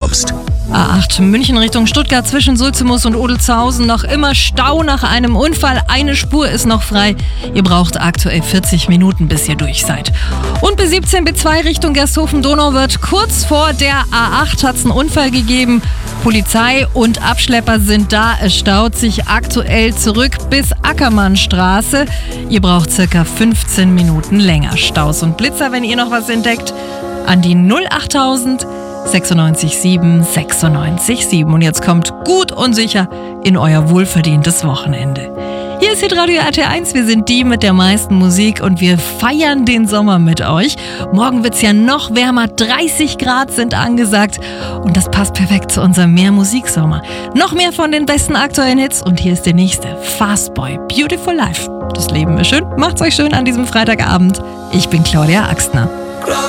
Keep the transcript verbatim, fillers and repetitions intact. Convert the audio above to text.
kommst. A acht München Richtung Stuttgart zwischen Sulzemus und Odelzhausen. Noch immer Stau nach einem Unfall. Eine Spur ist noch frei. Ihr braucht aktuell vierzig Minuten, bis ihr durch seid. Und B siebzehn B zwei Richtung Gersthofen-Donau wird kurz vor der A acht hat es einen Unfall gegeben. Polizei und Abschlepper sind da. Es staut sich aktuell zurück bis Ackermannstraße. Ihr braucht circa fünfzehn Minuten länger. Staus und Blitzer, wenn ihr noch was entdeckt, an die null achttausend sechsundneunzig sieben sechsundneunzig sieben. Und jetzt kommt gut und sicher in euer wohlverdientes Wochenende. Hier ist Hitradio R T eins, wir sind die mit der meisten Musik und wir feiern den Sommer mit euch. Morgen wird's ja noch wärmer, dreißig Grad sind angesagt und das passt perfekt zu unserem Mehr-Musik-Sommer. Noch mehr von den besten aktuellen Hits und hier ist der nächste, Fastboy, Beautiful Life. Das Leben ist schön, macht's euch schön an diesem Freitagabend. Ich bin Claudia Axtner.